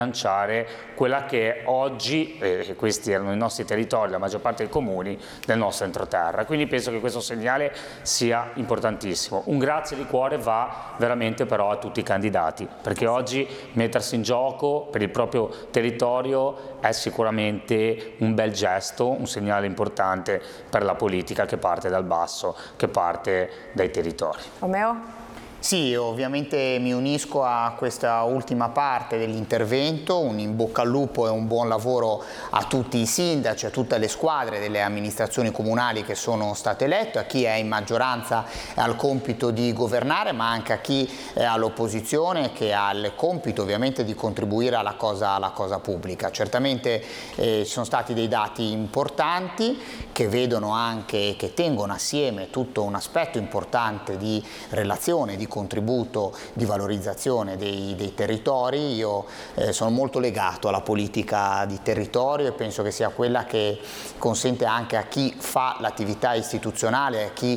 lanciare quella che oggi, questi erano i nostri territori, la maggior parte dei comuni del nostro entroterra. Quindi penso che questo segnale sia importantissimo. Un grazie di cuore va veramente però a tutti i candidati, perché oggi mettersi in gioco per il proprio territorio è sicuramente un bel gesto, un segnale importante per la politica che parte dal basso, che parte dai territori. Romeo? Sì, ovviamente mi unisco a questa ultima parte dell'intervento, un in bocca al lupo e un buon lavoro a tutti i sindaci, a tutte le squadre delle amministrazioni comunali che sono state elette, a chi è in maggioranza e ha il compito di governare, ma anche a chi è all'opposizione che ha il compito ovviamente di contribuire alla cosa pubblica. Certamente ci sono stati dei dati importanti che vedono anche, che tengono assieme tutto un aspetto importante di relazione, di contributo, di valorizzazione dei territori. Io sono molto legato alla politica di territorio e penso che sia quella che consente anche a chi fa l'attività istituzionale, a chi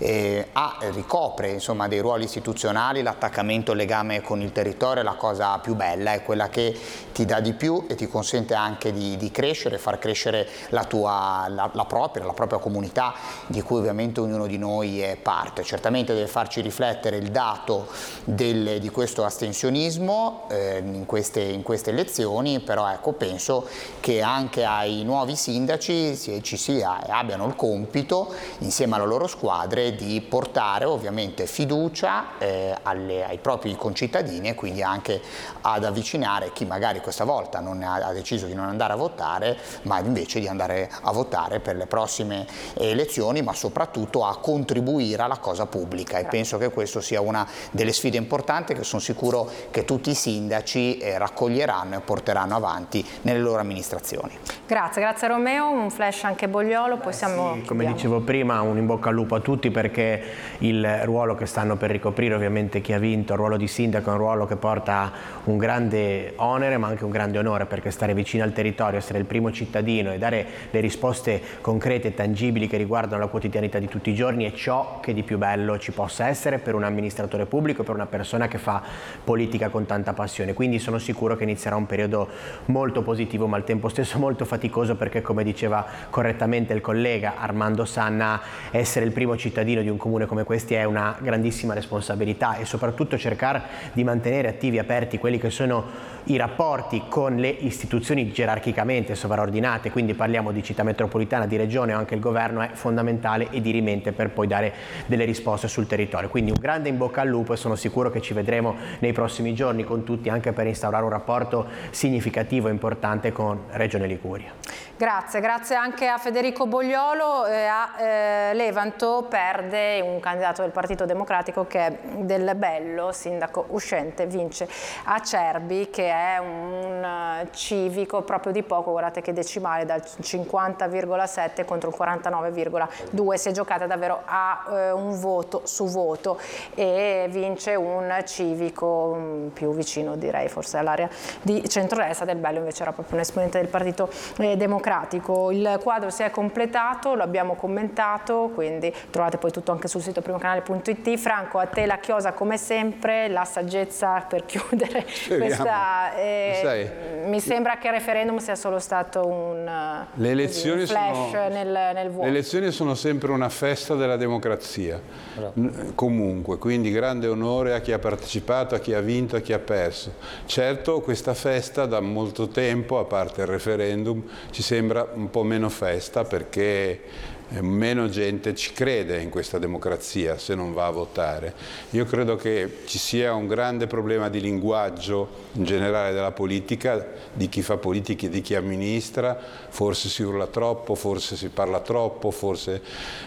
ricopre insomma dei ruoli istituzionali, l'attaccamento, il legame con il territorio è la cosa più bella, è quella che ti dà di più e ti consente anche di crescere, far crescere la propria comunità di cui ovviamente ognuno di noi è parte. Certamente deve farci riflettere il dato di questo astensionismo in queste elezioni, però ecco, penso che anche ai nuovi sindaci abbiano il compito, insieme alle loro squadre, di portare ovviamente fiducia ai propri concittadini e quindi anche ad avvicinare chi magari questa volta ha deciso di non andare a votare, ma invece di andare a votare per le prossime elezioni, ma soprattutto a contribuire alla cosa pubblica. E penso che questo sia una delle sfide importanti che sono sicuro che tutti i sindaci raccoglieranno e porteranno avanti nelle loro amministrazioni. Grazie Romeo, un flash anche Bogliolo, poi siamo... Sì, come dicevo prima, un in bocca al lupo a tutti, perché il ruolo che stanno per ricoprire, ovviamente chi ha vinto il ruolo di sindaco, è un ruolo che porta un grande onere ma anche un grande onore, perché stare vicino al territorio, essere il primo cittadino e dare le risposte concrete e tangibili che riguardano la quotidianità di tutti i giorni è ciò che di più bello ci possa essere per un amministratore pubblico, per una persona che fa politica con tanta passione. Quindi sono sicuro che inizierà un periodo molto positivo, ma al tempo stesso molto faticoso, perché come diceva correttamente il collega Armando Sanna, essere il primo cittadino di un comune come questi è una grandissima responsabilità, e soprattutto cercare di mantenere attivi e aperti quelli che sono i rapporti con le istituzioni gerarchicamente sovraordinate, quindi parliamo di città metropolitana, di regione o anche il governo, è fondamentale e dirimente per poi dare delle risposte sul territorio. Quindi un grande in bocca al lupo, e sono sicuro che ci vedremo nei prossimi giorni con tutti, anche per instaurare un rapporto significativo e importante con Regione Liguria. Grazie anche a Federico Bogliolo. Levanto perde un candidato del Partito Democratico che è Del Bello, sindaco uscente, vince Acerbi, che è un civico proprio di poco, guardate che decimale, dal 50,7 contro il 49,2, si è giocata davvero a un voto su voto e vince un civico più vicino, direi forse all'area di centrodestra. Del Bello invece era proprio un esponente del Partito Democratico. Il quadro si è completato, lo abbiamo commentato, quindi trovate poi tutto anche sul sito primocanale.it. Franco, a te la chiosa come sempre, la saggezza per chiudere questa. Mi sembra che il referendum sia solo stato un flash nel vuoto. Le elezioni sono sempre una festa della democrazia, comunque, quindi grande onore a chi ha partecipato, a chi ha vinto, a chi ha perso. Certo, questa festa da molto tempo, a parte il referendum, ci sembra un po' meno festa, perché meno gente ci crede in questa democrazia se non va a votare. Io credo che ci sia un grande problema di linguaggio in generale della politica, di chi fa politica e di chi amministra. Forse si urla troppo, forse si parla troppo, forse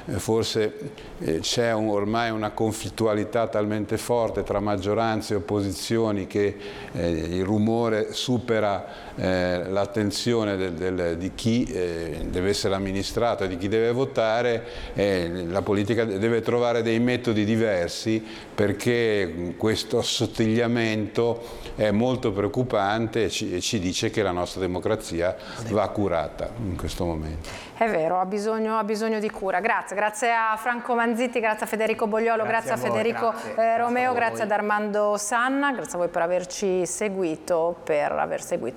c'è ormai una conflittualità talmente forte tra maggioranze e opposizioni che il rumore supera l'attenzione di chi deve essere amministrato e di chi deve votare. votare, la politica deve trovare dei metodi diversi, perché questo assottigliamento è molto preoccupante e ci dice che la nostra democrazia va curata in questo momento. È vero, ha bisogno di cura. Grazie a Franco Manzitti, grazie a Federico Bogliolo, grazie a Federico Romeo, grazie ad Armando Sanna, grazie a voi per averci seguito, per aver seguito